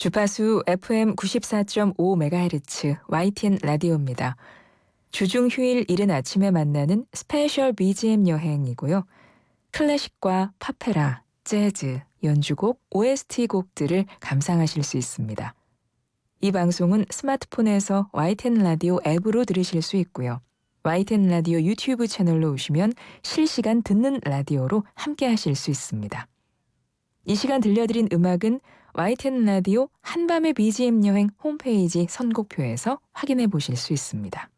주파수 FM 94.5MHz YTN 라디오입니다. 주중 휴일 이른 아침에 만나는 스페셜 BGM 여행이고요. 클래식과 파페라, 재즈, 연주곡, OST 곡들을 감상하실 수 있습니다. 이 방송은 스마트폰에서 YTN 라디오 앱으로 들으실 수 있고요. YTN 라디오 유튜브 채널로 오시면 실시간 듣는 라디오로 함께 하실 수 있습니다. 이 시간 들려드린 음악은 YTN 라디오 한밤의 BGM 여행 홈페이지 선곡표에서 확인해 보실 수 있습니다.